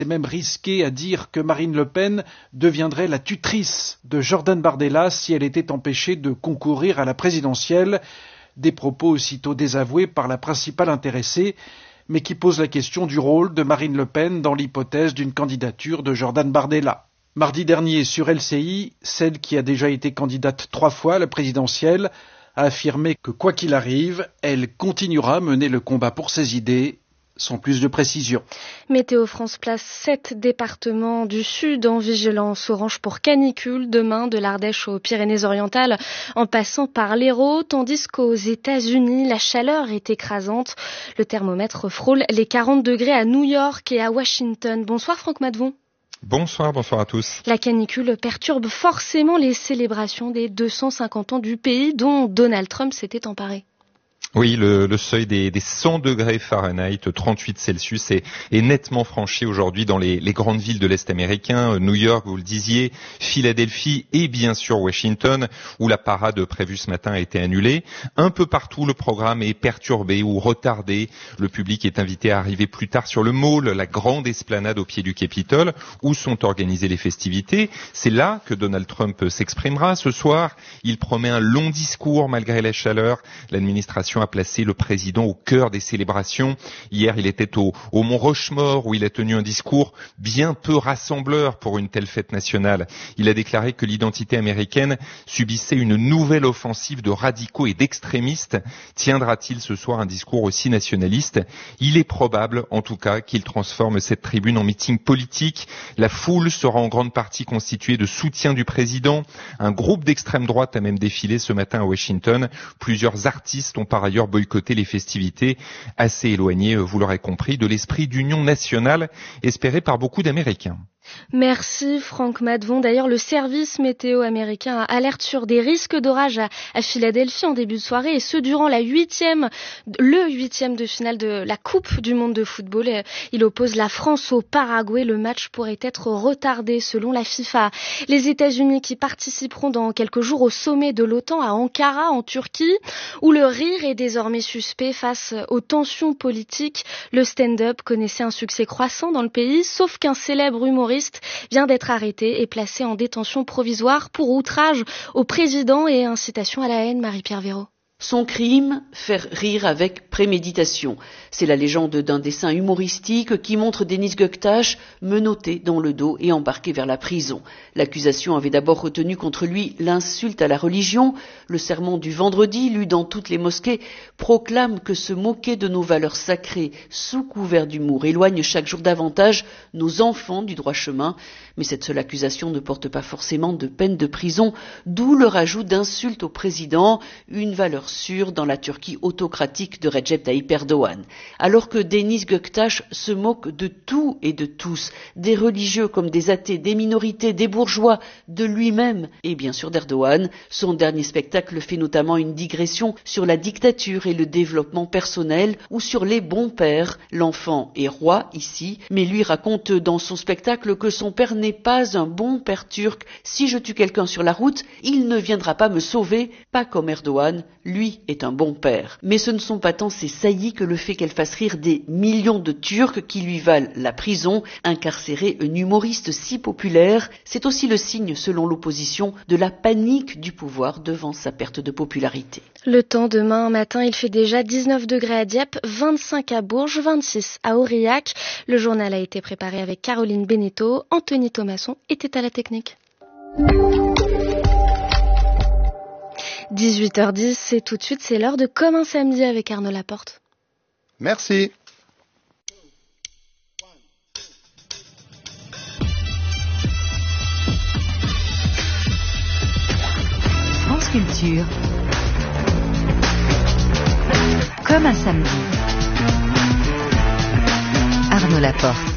C'est même risqué à dire que Marine Le Pen deviendrait la tutrice de Jordan Bardella si elle était empêchée de concourir à la présidentielle. Des propos aussitôt désavoués par la principale intéressée, mais qui posent la question du rôle de Marine Le Pen dans l'hypothèse d'une candidature de Jordan Bardella. Mardi dernier, sur LCI, celle qui a déjà été candidate 3 fois à la présidentielle a affirmé que quoi qu'il arrive, elle continuera à mener le combat pour ses idées. Sans plus de précision. Météo France place 7 départements du sud en vigilance orange pour canicule demain, de l'Ardèche aux Pyrénées-Orientales en passant par l'Hérault, tandis qu'aux États-Unis, la chaleur est écrasante. Le thermomètre frôle les 40 degrés à New York et à Washington. Bonsoir Franck Madvon. Bonsoir à tous. La canicule perturbe forcément les célébrations des 250 ans du pays dont Donald Trump s'était emparé. Oui, le seuil des 100 degrés Fahrenheit, 38 Celsius est nettement franchi aujourd'hui dans les grandes villes de l'Est américain, New York, vous le disiez, Philadelphie et bien sûr Washington, où la parade prévue ce matin a été annulée. Un peu partout, le programme est perturbé ou retardé. Le public est invité à arriver plus tard sur le Mall, la grande esplanade au pied du Capitole, où sont organisées les festivités. C'est là que Donald Trump s'exprimera ce soir. Il promet un long discours malgré la chaleur. L'administration a placé le président au cœur des célébrations. Hier, il était au Mont Rushmore où il a tenu un discours bien peu rassembleur pour une telle fête nationale. Il a déclaré que l'identité américaine subissait une nouvelle offensive de radicaux et d'extrémistes. Tiendra-t-il ce soir un discours aussi nationaliste? Il est probable, en tout cas, qu'il transforme cette tribune en meeting politique. La foule sera en grande partie constituée de soutien du président. Un groupe d'extrême droite a même défilé ce matin à Washington. Plusieurs artistes ont par ailleurs boycotter les festivités, assez éloignées, vous l'aurez compris, de l'esprit d'union nationale espéré par beaucoup d'Américains. Merci Franck Madvon. D'ailleurs, le service météo américain alerte sur des risques d'orage à Philadelphie en début de soirée, et ce durant le huitième de finale de la Coupe du monde de football. Il oppose la France au Paraguay. Le match pourrait être retardé selon la FIFA. Les États-Unis qui participeront dans quelques jours au sommet de l'OTAN à Ankara en Turquie, où le rire est désormais suspect face aux tensions politiques. Le stand-up connaissait un succès croissant dans le pays, sauf qu'un célèbre humoriste vient d'être arrêté et placé en détention provisoire pour outrage au président et incitation à la haine. Marie-Pierre Véraud. Son crime, faire rire avec préméditation. C'est la légende d'un dessin humoristique qui montre Denis Göktaş menotté dans le dos et embarqué vers la prison. L'accusation avait d'abord retenu contre lui l'insulte à la religion. Le sermon du vendredi, lu dans toutes les mosquées, proclame que se moquer de nos valeurs sacrées sous couvert d'humour éloigne chaque jour davantage nos enfants du droit chemin. Mais cette seule accusation ne porte pas forcément de peine de prison, d'où le rajout d'insultes au président, une valeur sûre dans la Turquie autocratique de Recep Tayyip Erdoğan. Alors que Denis Göktaş se moque de tout et de tous, des religieux comme des athées, des minorités, des bourgeois, de lui-même et bien sûr d'Erdoğan, son dernier spectacle fait notamment une digression sur la dictature et le développement personnel ou sur les bons pères. L'enfant est roi ici, mais lui raconte dans son spectacle que son père n'est pas un bon père turc. Si je tue quelqu'un sur la route, il ne viendra pas me sauver, pas comme Erdoğan, lui est un bon père. Mais ce ne sont pas tant ses saillies que le fait qu'elle fasse rire des millions de Turcs qui lui valent la prison. Incarcérer un humoriste si populaire, c'est aussi le signe, selon l'opposition, de la panique du pouvoir devant sa perte de popularité. Le temps demain matin, il fait déjà 19 degrés à Dieppe, 25 à Bourges, 26 à Aurillac. Le journal a été préparé avec Caroline Beneteau. Anthony Thomasson était à la technique. 18h10, c'est tout de suite, c'est l'heure de Comme un samedi avec Arnaud Laporte. Merci. France Culture. Comme un samedi. Arnaud Laporte.